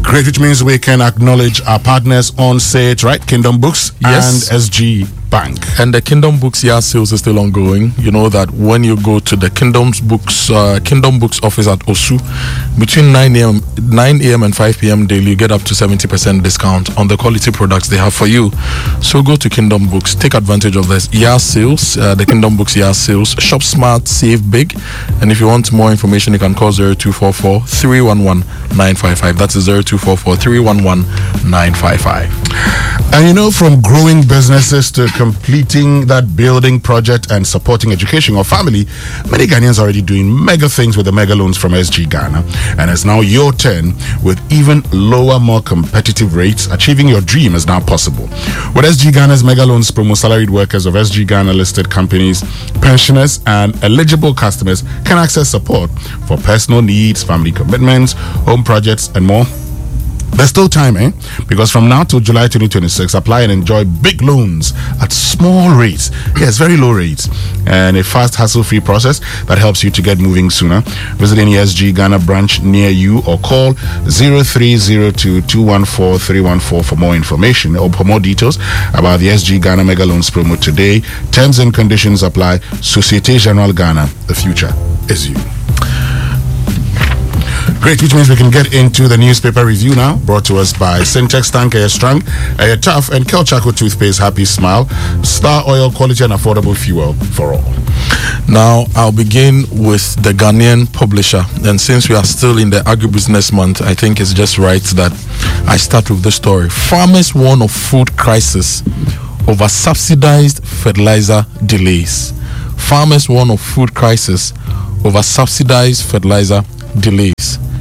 Great, which means we can acknowledge our partners on Sage, right? Kingdom Books Yes. and SG Bank. And the Kingdom Books year sales is still ongoing. You know that when you go to the Kingdom Books office at Osu, between 9 a.m. and 5 p.m. daily, you get up to 70% discount on the quality products they have for you. So go to Kingdom Books, take advantage of this year sales, the Kingdom Books year sales. Shop smart, save big. And if you want more information, you can call 0244 311 955. That's 0244 311 955. And you know, from growing businesses to completing that building project and supporting education or family, many Ghanaians are already doing mega things with the mega loans from SG Ghana. And it's now your turn with even lower, more competitive rates. Achieving your dream is now possible. With SG Ghana's mega loans promo, salaried workers of SG Ghana listed companies, pensioners, and eligible customers can access support for personal needs, family commitments, home projects, and more. There's still time, because from now till July 2026, apply and enjoy big loans at small rates. Yes, very low rates. And a fast, hassle-free process that helps you to get moving sooner. Visit any SG Ghana branch near you or call 0302-214-314 for more information or for more details about the SG Ghana Mega Loans promo today. Terms and conditions apply. Societe Generale Ghana. The future is you. Great, which means we can get into the newspaper review now, brought to us by Syntex Tank Air Strong, Air Tough, and Kel Chaco Toothpaste Happy Smile, Star Oil, quality and affordable fuel for all. Now, I'll begin with the Ghanaian Publisher. And since we are still in the agribusiness month, I think it's just right that I start with the story. Farmers warn of food crisis over subsidized fertilizer delays. Farmers warn of food crisis over subsidized fertilizer delays.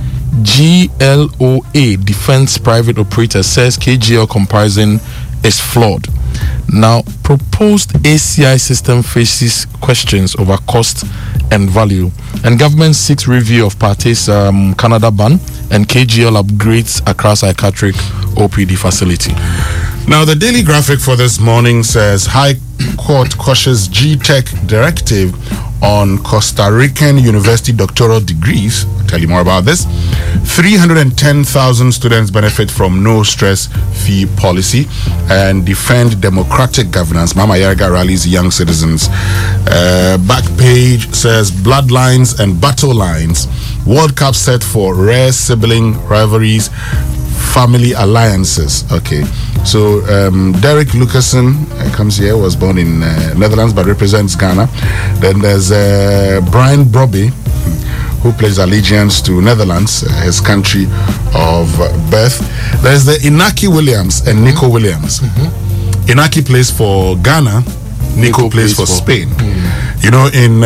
GLOA defends private operator, says KGL comparison is flawed. Now, proposed ACI system faces questions over cost and value, and government seeks review of parties Canada ban, and KGL upgrades across psychiatric OPD facility. Now, the Daily Graphic for this morning says High Court quashes GTech directive on Costa Rican university doctoral degrees. I'll tell you more about this. 310,000 students benefit from no stress fee policy and defend democratic governance. Mama Yarga rallies young citizens. Back page says bloodlines and battle lines. World Cup set for rare sibling rivalries, family alliances. Okay, so Derek Lucassen comes here, was born in Netherlands but represents Ghana. Then there's Brian Brobby, who plays allegiance to Netherlands, his country of birth. There's the Inaki Williams and Nico Williams. Inaki plays for Ghana, Nico plays for Spain. You know, in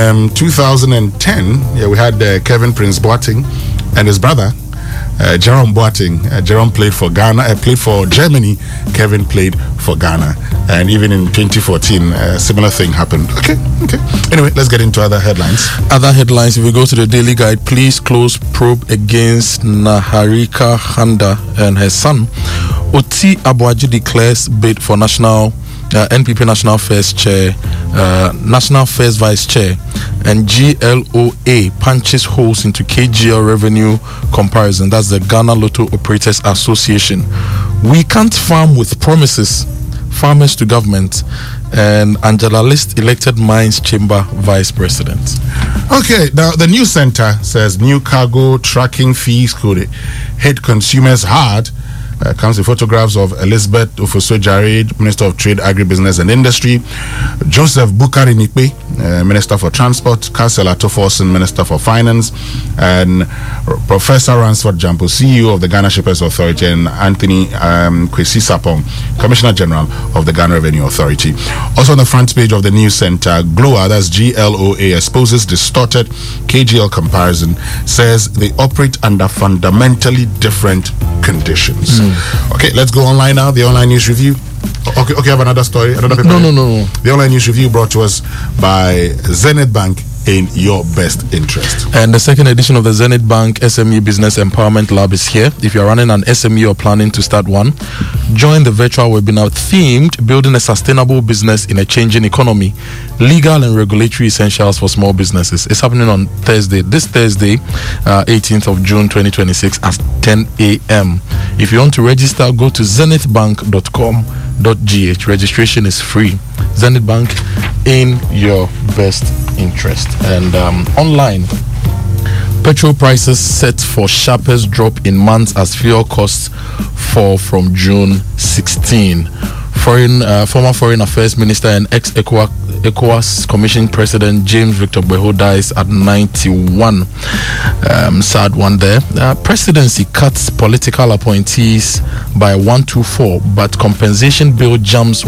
2010, we had Kevin Prince Boateng and his brother Jerome Boateng. Jerome played for Ghana, played for Germany. Kevin played for Ghana. And even in 2014, a similar thing happened. Okay. Anyway, let's get into other headlines. Other headlines, if we go to the Daily Guide, police close probe against Naharika Handa and her son. Oti Abuaji declares bid for NPP National Affairs Chair, National Affairs Vice Chair, and GLOA punches holes into KGL revenue comparison. That's the Ghana Lotto Operators Association. We can't farm with promises. Farmers to government. And Angela List elected Mines Chamber Vice President. Okay, now the News Center says new cargo tracking fees could hit consumers hard. Comes with photographs of Elizabeth Ofoso-Jared, Minister of Trade, Agribusiness and Industry, Joseph Bukari Nikbe, Minister for Transport, Kassel Atoforsen, Minister for Finance, and Professor Ransford Jampo, CEO of the Ghana Shippers Authority, and Anthony Kwesi Sapong, Commissioner General of the Ghana Revenue Authority. Also on the front page of the News Center, GLOA, that's GLOA, exposes distorted KGL comparison, says they operate under fundamentally different conditions. Okay, let's go online now. The online news review. Okay, I have another story. Another paper. No. The online news review brought to us by Zenith Bank, in your best interest. And the second edition of the Zenith Bank SME Business Empowerment Lab is here. If you're running an SME or planning to start one, join the virtual webinar themed Building a Sustainable Business in a Changing Economy, Legal and Regulatory Essentials for Small Businesses. It's happening on Thursday, 18th of June 2026 at 10 a.m. If you want to register, go to zenithbank.com.gh. Registration is free. Zenith Bank, in your best interest. And online, petrol prices set for sharpest drop in months as fuel costs fall from June 16. Former Foreign Affairs Minister and ex-ECOWAS Commission President James Victor Beho dies at 91. Sad one there. Presidency cuts political appointees by 124, but compensation bill jumps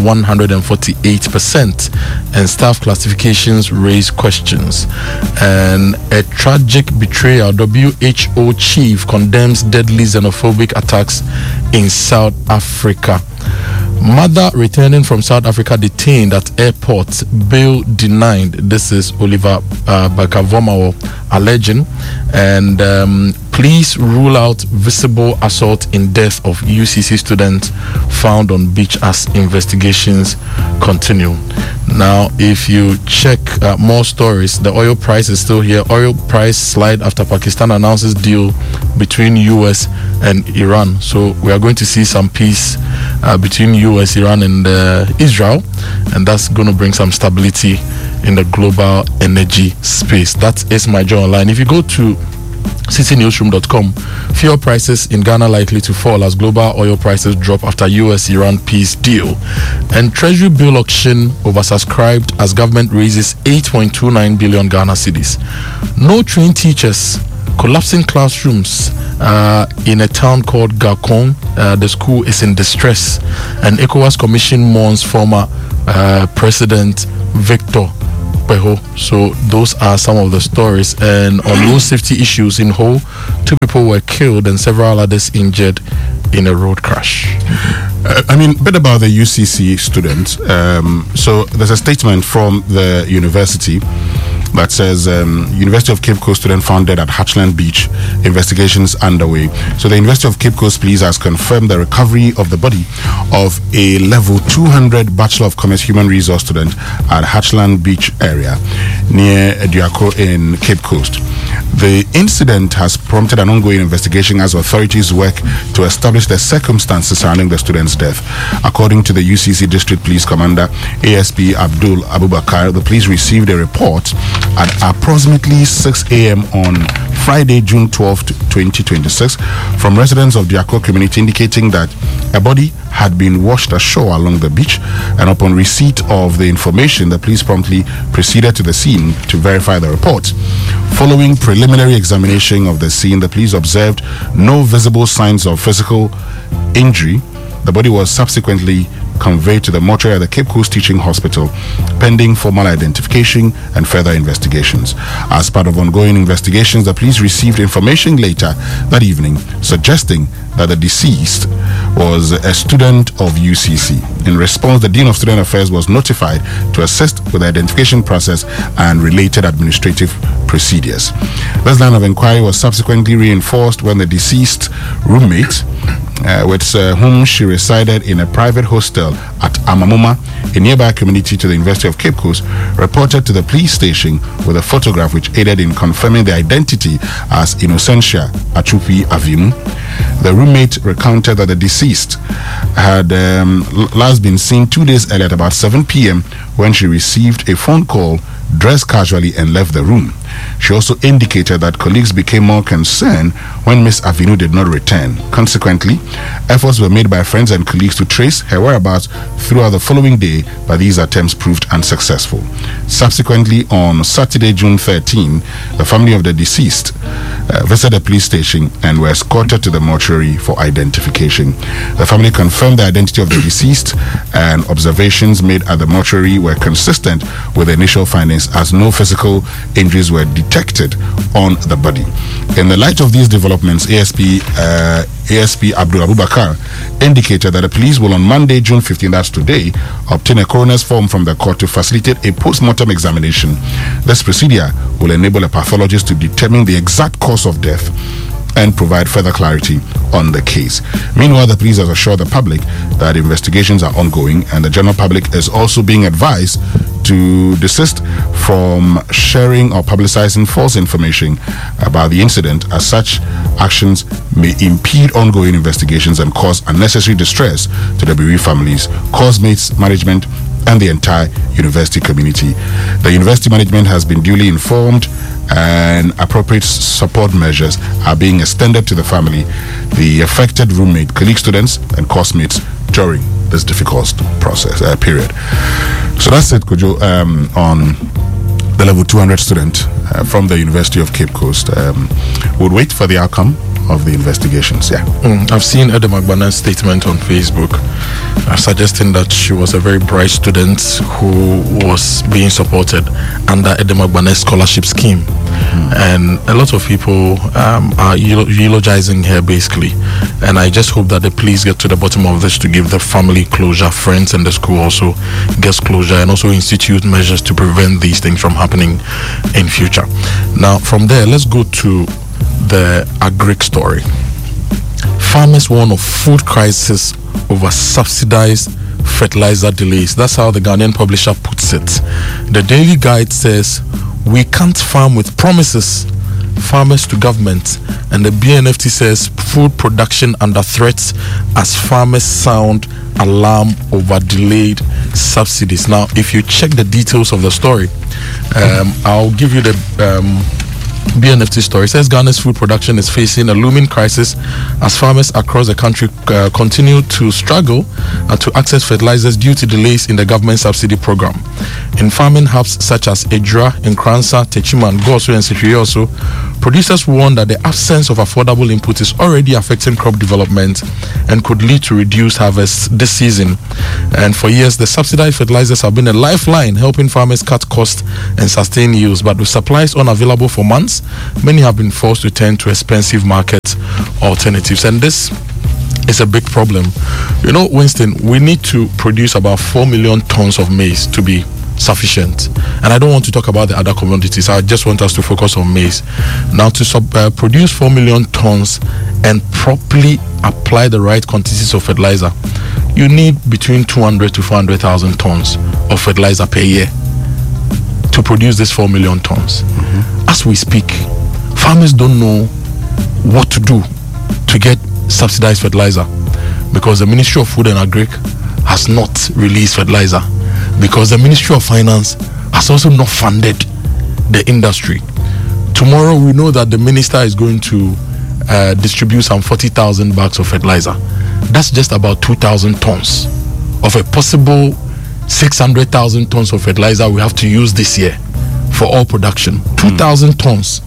148%, and staff classifications raise questions. And a tragic betrayal. WHO chief condemns deadly xenophobic attacks in South Africa. Mother returning from South Africa detained at airport, bail denied. This is Oliver Bakavomawo alleging. And police rule out visible assault in death of UCC student found on beach as investigations continue. Now, if you check more stories, the oil price is still here. Oil price slide after Pakistan announces deal between US and Iran. So we are going to see some peace between US, Iran, and Israel, and that's going to bring some stability in the global energy space. That is my journal line. If you go to citynewsroom.com, fuel prices in Ghana likely to fall as global oil prices drop after US-Iran peace deal. And Treasury bill auction oversubscribed as government raises 8.29 billion Ghana cedis. No trained teachers, collapsing classrooms in a town called Gakon. The school is in distress, and ECOWAS Commission mourns former President Victor Beho. So those are some of the stories. And on road safety issues in Ho, 2 people were killed and several others injured in a road crash. A bit about the UCC students. So there's a statement from the university that says University of Cape Coast student found dead at Hatchland Beach, investigations underway. So the University of Cape Coast police has confirmed the recovery of the body of a level 200 Bachelor of Commerce Human Resource student at Hatchland Beach area near Duako in Cape Coast. The incident has prompted an ongoing investigation as authorities work to establish the circumstances surrounding the student's death. According to the UCC District Police Commander, ASP Abdul Abubakar, the police received a report at approximately 6 a.m. on Friday, June 12, 2026, from residents of the Duako community indicating that a body had been washed ashore along the beach, and upon receipt of the information, the police promptly proceeded to the scene to verify the report. Following preliminary examination of the scene, the police observed no visible signs of physical injury. The body was subsequently conveyed to the mortuary at the Cape Coast Teaching Hospital, pending formal identification and further investigations. As part of ongoing investigations, the police received information later that evening suggesting that the deceased was a student of UCC. In response, the Dean of Student Affairs was notified to assist with the identification process and related administrative procedures. This line of inquiry was subsequently reinforced when the deceased roommate, with whom she resided in a private hostel at Amamuma, a nearby community to the University of Cape Coast, reported to the police station with a photograph which aided in confirming the identity as Innocentia Achupi Avimu. The roommate recounted that the deceased had last been seen 2 days earlier at about 7 p.m. when she received a phone call, dressed casually, and left the room. She also indicated that colleagues became more concerned when Miss Avinu did not return. Consequently, efforts were made by friends and colleagues to trace her whereabouts throughout the following day, but these attempts proved unsuccessful. Subsequently, on Saturday, June 13, the family of the deceased visited the police station and were escorted to the mortuary for identification. The family confirmed the identity of the deceased, and observations made at the mortuary were consistent with the initial findings, as no physical injuries were detected on the body. In the light of these developments, ASP Abdul Abubakar indicated that the police will on Monday, June 15, that's today, obtain a coroner's form from the court to facilitate a post-mortem examination. This procedure will enable a pathologist to determine the exact cause of death and provide further clarity on the case. Meanwhile, the police has assured the public that investigations are ongoing, and the general public is also being advised to desist from sharing or publicizing false information about the incident, as such actions may impede ongoing investigations and cause unnecessary distress to the bereaved families, course mates, management, and the entire university community. The university management has been duly informed and appropriate support measures are being extended to the family, the affected roommate, colleague students, and course mates during this difficult period. So that's it, Kojo, on the level 200 student from the University of Cape Coast. We'll wait for the outcome of the investigations. I've seen Edema Agbane's statement on Facebook suggesting that she was a very bright student who was being supported under Edema Agbane's scholarship scheme. And a lot of people are eulogizing her basically, and I just hope that the police get to the bottom of this to give the family closure, friends and the school also gets closure, and also institute measures to prevent these things from happening in future. Now from there, let's go to the agric story. Farmers warn of food crisis over subsidized fertilizer delays. That's how the Ghanaian publisher puts it. The Daily Guide says, we can't farm with promises, farmers to government. And the BNFT says, food production under threat as farmers sound alarm over delayed subsidies. Now, if you check the details of the story, I'll give you the BNFT story. It says Ghana's food production is facing a looming crisis as farmers across the country continue to struggle to access fertilizers due to delays in the government subsidy program. In farming hubs such as Edra, Nkransa, Techiman, Gosu, and Sitrioso, producers warn that the absence of affordable input is already affecting crop development and could lead to reduced harvests this season. And for years, the subsidized fertilizers have been a lifeline, helping farmers cut costs and sustain yields. But with supplies unavailable for months, many have been forced to turn to expensive market alternatives. And this is a big problem. You know, Winston, we need to produce about 4 million tons of maize to be sufficient. And I don't want to talk about the other commodities. I just want us to focus on maize. Now, to produce 4 million tons and properly apply the right quantities of fertilizer, you need between 200 to 400,000 tons of fertilizer per year to produce this 4 million tons. As we speak, farmers don't know what to do to get subsidized fertilizer because the Ministry of Food and Agric has not released fertilizer, because the Ministry of Finance has also not funded the industry. Tomorrow we know that the minister is going to distribute some 40,000 bags of fertilizer. That's just about 2,000 tons of a possible 600,000 tons of fertilizer we have to use this year for all production. 2,000 tons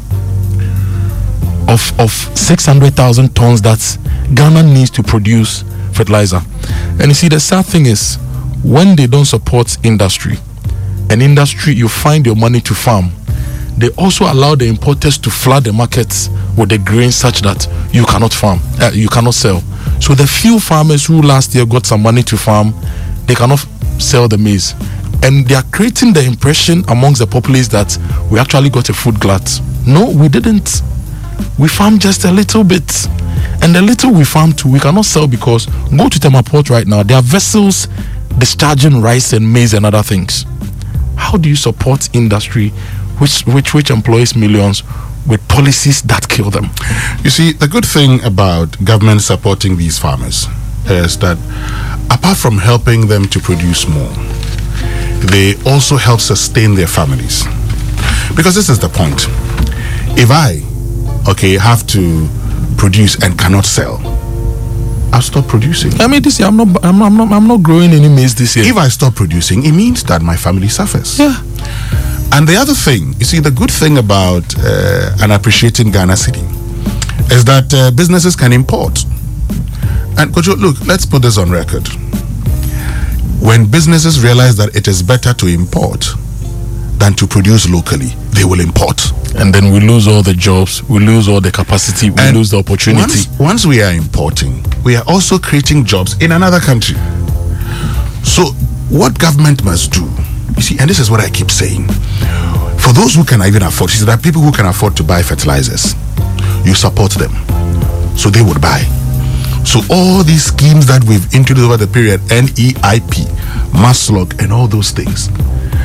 of 600,000 tons that Ghana needs to produce fertilizer. And you see, the sad thing is, when they don't support industry, and industry, you find your money to farm, they also allow the importers to flood the markets with the grain such that you cannot farm, you cannot sell. So the few farmers who last year got some money to farm, they cannot sell the maize. And they are creating the impression amongst the populace that we actually got a food glut. No, we didn't. We farmed just a little bit. And the little we farmed too, we cannot sell, because go to Tema Port right now, there are vessels discharging rice and maize and other things. How do you support industry which employs millions with policies that kill them? You see, the good thing about government supporting these farmers is that apart from helping them to produce more, they also help sustain their families. Because this is the point. If I, have to produce and cannot sell, I'll stop producing. I mean, this year I'm not growing any maize this year. If I stop producing, it means that my family suffers. Yeah. And the other thing, you see, the good thing about an appreciating Ghana city is that businesses can import. And Kojo, look, let's put this on record. When businesses realize that it is better to import than to produce locally, they will import. And then we lose all the jobs, we lose all the capacity, we lose the opportunity. Once we are importing, we are also creating jobs in another country. So what government must do, you see, and this is what I keep saying, for those who can even afford, there are people who can afford to buy fertilizers, you support them so they would buy. So all these schemes that we've introduced over the period, NEIP, MASLOG, and all those things,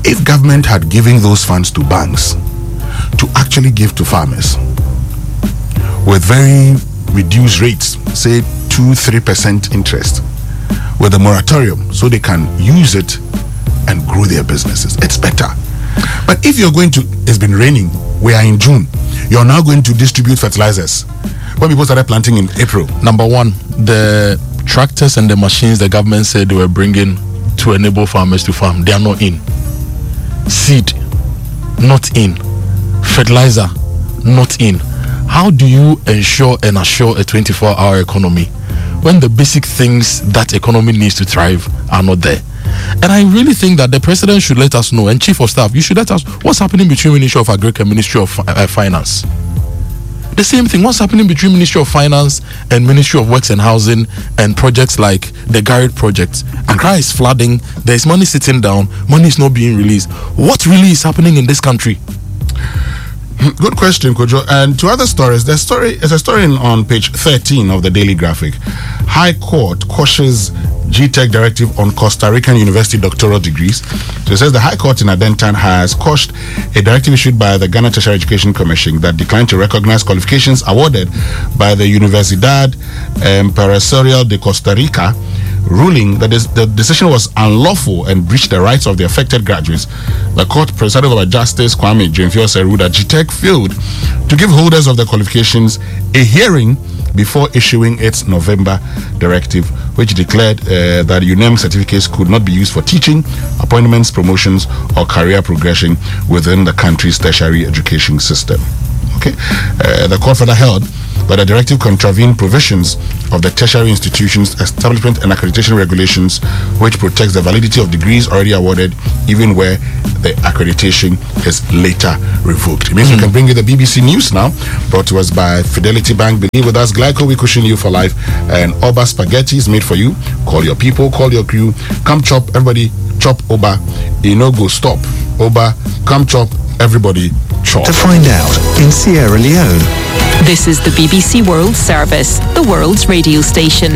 If government had given those funds to banks to actually give to farmers with very reduced rates, say 2-3% interest, with a moratorium, so they can use it and grow their businesses, it's better. But if you're going to, it's been raining, we are in June, you're now going to distribute fertilizers when people started planting in April. Number one, the tractors and the machines the government said they were bringing to enable farmers to farm, they are not in. Seed, not in. Fertilizer, not in. How do you ensure and assure a 24-hour economy when the basic things that economy needs to thrive are not there? And I really think that the president should let us know, and chief of staff, you should let us what's happening between Ministry of Agriculture and Ministry of Finance. The same thing, what's happening between Ministry of Finance and Ministry of Works and Housing and projects like the Garrett project. Accra is flooding, there's money sitting down, money is not being released. What really is happening in this country? Good question, Kojo. And to other stories, there's a story on page 13 of the Daily Graphic. High Court quashes GTech directive on Costa Rican university doctoral degrees. So it says the High Court in Adentan has quashed a directive issued by the Ghana Tertiary Education Commission that declined to recognize qualifications awarded by the Universidad Empresarial de Costa Rica, ruling that the decision was unlawful and breached the rights of the affected graduates. The court presided over Justice Kwame Jemfio said that GTech failed to give holders of the qualifications a hearing before issuing its November directive, which declared that UNEM certificates could not be used for teaching, appointments, promotions, or career progression within the country's tertiary education system. Okay, the court further held that the directive contravened provisions of the Tertiary Institutions Establishment and Accreditation Regulations, which protects the validity of degrees already awarded, even where the accreditation is later revoked. It means we can bring you the BBC News now, brought to us by Fidelity Bank. Believe with us, Glyco, we cushion you for life, and Oba Spaghetti is made for you. Call your people, call your crew, come chop, everybody chop Oba. You know, go stop. Oba, come chop, everybody chop. To find out in Sierra Leone. This is the BBC World Service, the world's radio station.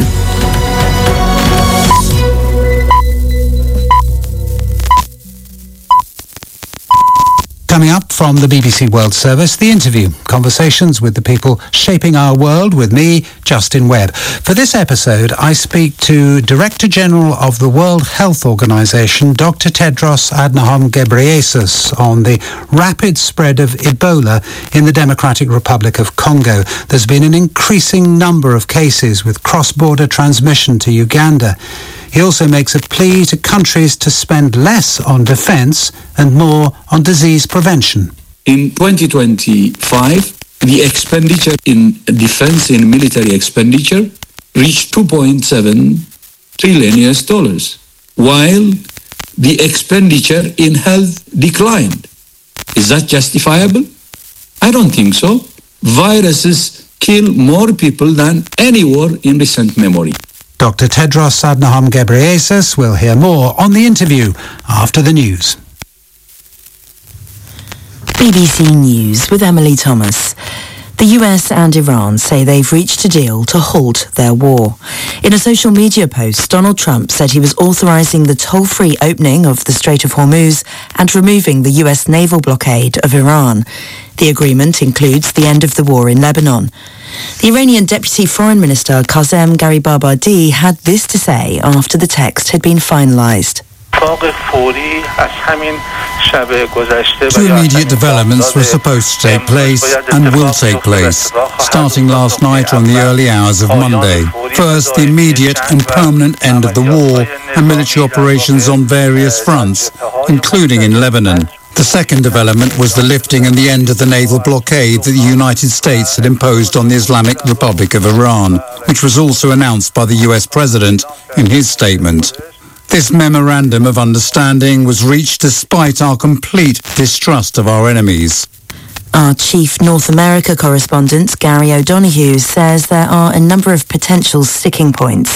Coming up from the BBC World Service, The Interview. Conversations with the people shaping our world with me, Justin Webb. For this episode, I speak to Director General of the World Health Organization, Dr. Tedros Adhanom Ghebreyesus, on the rapid spread of Ebola in the Democratic Republic of Congo. There's been an increasing number of cases with cross-border transmission to Uganda. He also makes a plea to countries to spend less on defense and more on disease prevention. In 2025, the expenditure in defense and military expenditure reached $2.7 trillion, while the expenditure in health declined. Is that justifiable? I don't think so. Viruses kill more people than any war in recent memory. Dr. Tedros Adhanom Ghebreyesus will hear more on The Interview after the news. BBC News with Emily Thomas. The US and Iran say they've reached a deal to halt their war. In a social media post, Donald Trump said he was authorizing the toll-free opening of the Strait of Hormuz and removing the US naval blockade of Iran. The agreement includes the end of the war in Lebanon. The Iranian Deputy Foreign Minister Qasem Garibabadi had this to say after the text had been finalized. Two immediate developments were supposed to take place and will take place, starting last night on the early hours of Monday. First, the immediate and permanent end of the war and military operations on various fronts, including in Lebanon. The second development was the lifting and the end of the naval blockade that the United States had imposed on the Islamic Republic of Iran, which was also announced by the US President in his statement. This memorandum of understanding was reached despite our complete distrust of our enemies. Our chief North America correspondent, Gary O'Donoghue, says there are a number of potential sticking points.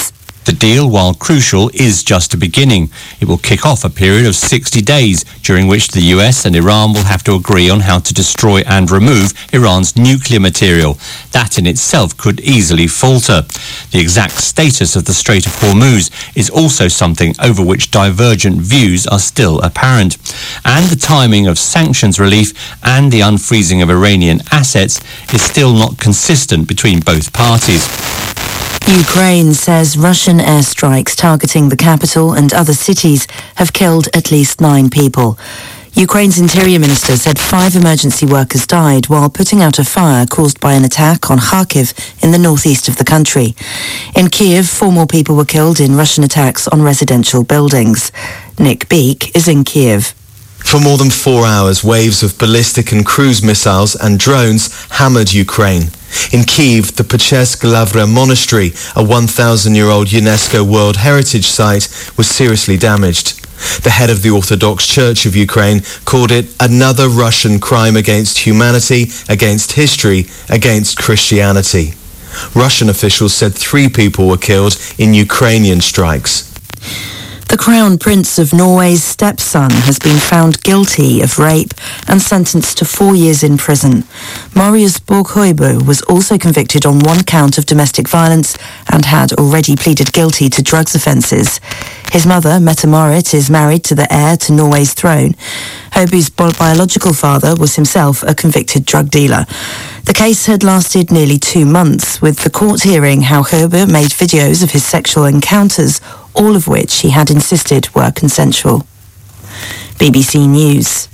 The deal, while crucial, is just a beginning. It will kick off a period of 60 days, during which the US and Iran will have to agree on how to destroy and remove Iran's nuclear material. That in itself could easily falter. The exact status of the Strait of Hormuz is also something over which divergent views are still apparent. And the timing of sanctions relief and the unfreezing of Iranian assets is still not consistent between both parties. Ukraine says Russian airstrikes targeting the capital and other cities have killed at least 9 people. Ukraine's interior minister said 5 emergency workers died while putting out a fire caused by an attack on Kharkiv in the northeast of the country. In Kiev, 4 more people were killed in Russian attacks on residential buildings. Nick Beek is in Kiev. For more than 4 hours, waves of ballistic and cruise missiles and drones hammered Ukraine. In Kyiv, the Pechersk Lavra Monastery, a 1,000-year-old UNESCO World Heritage Site, was seriously damaged. The head of the Orthodox Church of Ukraine called it another Russian crime against humanity, against history, against Christianity. Russian officials said 3 people were killed in Ukrainian strikes. The Crown Prince of Norway's stepson has been found guilty of rape and sentenced to 4 years in prison. Marius Borg-Høibo was also convicted on 1 count of domestic violence and had already pleaded guilty to drugs offences. His mother, Mette-Marit, is married to the heir to Norway's throne. Høibo's biological father was himself a convicted drug dealer. The case had lasted nearly 2 months, with the court hearing how Høibo made videos of his sexual encounters, all of which he had insisted were consensual. BBC News.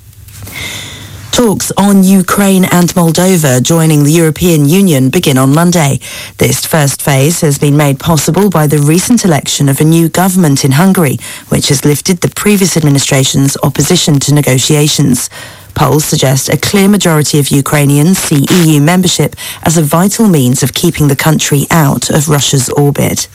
Talks on Ukraine and Moldova joining the European Union begin on Monday. This first phase has been made possible by the recent election of a new government in Hungary, which has lifted the previous administration's opposition to negotiations. Polls suggest a clear majority of Ukrainians see EU membership as a vital means of keeping the country out of Russia's orbit.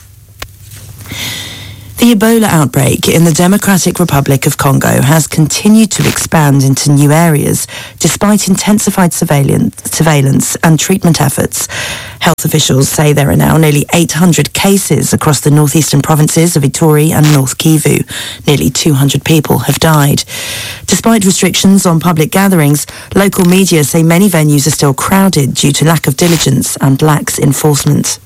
The Ebola outbreak in the Democratic Republic of Congo has continued to expand into new areas despite intensified surveillance and treatment efforts. Health officials say there are now nearly 800 cases across the northeastern provinces of Ituri and North Kivu. Nearly 200 people have died. Despite restrictions on public gatherings, local media say many venues are still crowded due to lack of diligence and lax enforcement.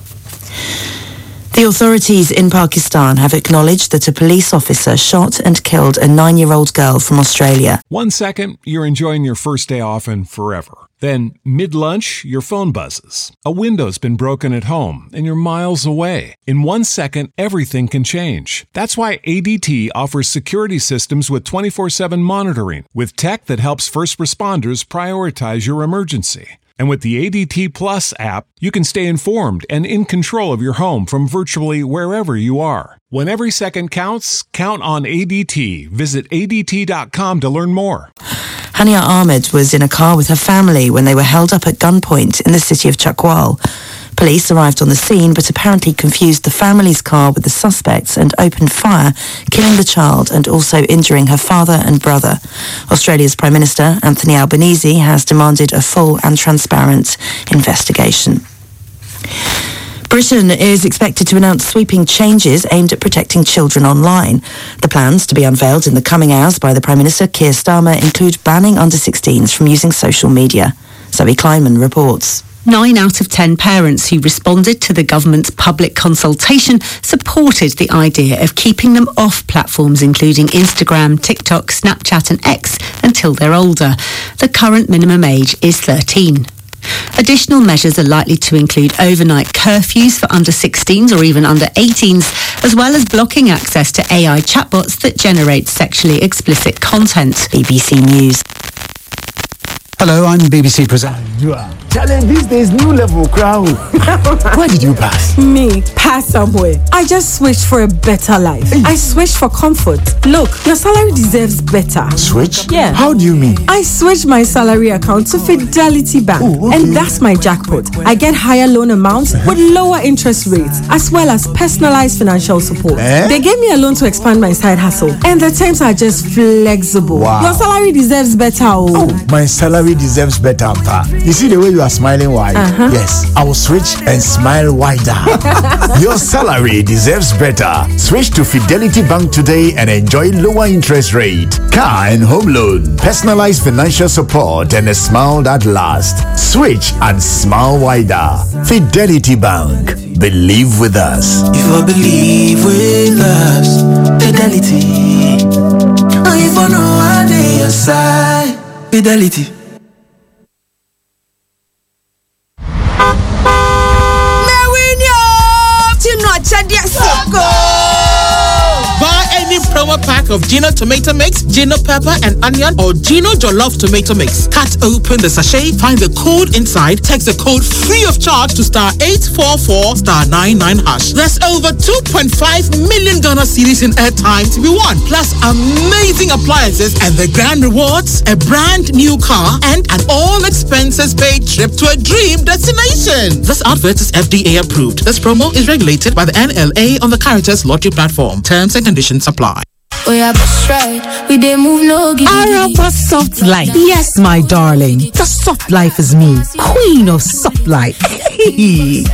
The authorities in Pakistan have acknowledged that a police officer shot and killed a 9-year-old girl from Australia. 1 second, you're enjoying your first day off and forever. Then, mid-lunch, your phone buzzes. A window's been broken at home and you're miles away. In 1 second, everything can change. That's why ADT offers security systems with 24/7 monitoring, with tech that helps first responders prioritize your emergency. And with the ADT Plus app, you can stay informed and in control of your home from virtually wherever you are. When every second counts, count on ADT. Visit ADT.com to learn more. Hania Ahmed was in a car with her family when they were held up at gunpoint in the city of Chakwal. Police arrived on the scene but apparently confused the family's car with the suspects and opened fire, killing the child and also injuring her father and brother. Australia's Prime Minister, Anthony Albanese, has demanded a full and transparent investigation. Britain is expected to announce sweeping changes aimed at protecting children online. The plans, to be unveiled in the coming hours by the Prime Minister, Keir Starmer, include banning under-16s from using social media. Zoe Kleinman reports. 9 out of 10 parents who responded to the government's public consultation supported the idea of keeping them off platforms including Instagram, TikTok, Snapchat and X until they're older. The current minimum age is 13. Additional measures are likely to include overnight curfews for under 16s or even under 18s, as well as blocking access to AI chatbots that generate sexually explicit content. BBC News. Hello, I'm BBC presenter. Challenge these days, new level crowd. Where did you pass? Me, pass somewhere. I just switched for a better life. I switched for comfort. Look, your salary deserves better. Switch? Yeah. How do you mean? I switched my salary account to Fidelity Bank. Oh, okay. And that's my jackpot. I get higher loan amounts with lower interest rates, as well as personalized financial support. They gave me a loan to expand my side hustle. And the terms are just flexible. Wow. Your salary deserves better. Oh, my salary salary deserves better, Pa. You see the way you are smiling wide? Yes, I will switch and smile wider. Your salary deserves better. Switch to Fidelity Bank today and enjoy lower interest rate, car and home loan, personalized financial support, and a smile that lasts. Switch and smile wider. Fidelity Bank. Believe with us. If I believe with us, Fidelity. If I know I dey your side, Fidelity. Buy any promo pack of Gino tomato mix, Gino pepper and onion, or Gino jollof tomato mix. Cut open the sachet, find the code inside, text the code free of charge to *844*99#. There's over 2.5 million Ghana cedis in airtime to be won, plus amazing appliances and the grand rewards, a brand new car, and an all expenses paid trip to a dream destination. This advert is FDA approved. This promo is regulated by the NLA on the Caritas Lottery platform. Terms and conditions apply. Oh yeah, that's right. We didn't move no. Arapa Soft Life. Yes, my darling. The soft life is me, queen of soft life.